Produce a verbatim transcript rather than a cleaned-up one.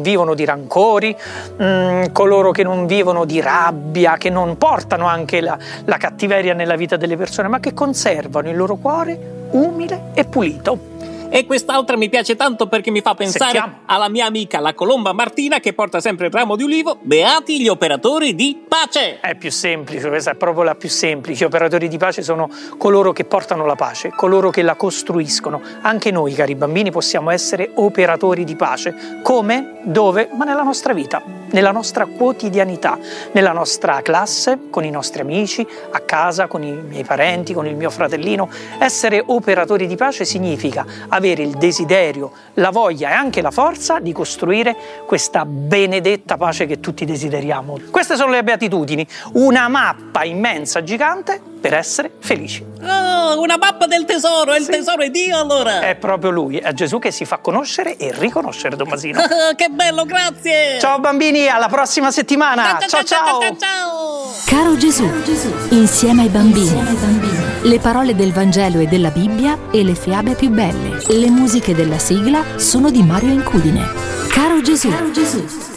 vivono di rancori, mh, coloro che non vivono di rabbia, che non portano anche la, la cattiveria nella vita delle persone, ma che conservano il loro cuore umile e pulito. E quest'altra mi piace tanto perché mi fa pensare Sentiamo. alla mia amica la colomba Martina, che porta sempre il ramo di ulivo. Beati gli operatori di pace! È più semplice, questa è proprio la più semplice. Gli operatori di pace sono coloro che portano la pace, coloro che la costruiscono. Anche noi, cari bambini, possiamo essere operatori di pace. Come? Dove? Ma nella nostra vita, nella nostra quotidianità, nella nostra classe, con i nostri amici, a casa, con i miei parenti, con il mio fratellino. Essere operatori di pace significa avere il desiderio, la voglia e anche la forza di costruire questa benedetta pace che tutti desideriamo. Queste sono le beatitudini, una mappa immensa, gigante, per essere felici. Oh, una mappa del tesoro, e il Sì. tesoro è Dio allora! È proprio Lui, è Gesù che si fa conoscere e riconoscere, Tommasino. Che bello, grazie! Ciao bambini, alla prossima settimana! Ciao ciao! ciao! Caro Gesù, insieme ai bambini. Le parole del Vangelo e della Bibbia e le fiabe più belle. Le musiche della sigla sono di Mario Incudine. Caro Gesù.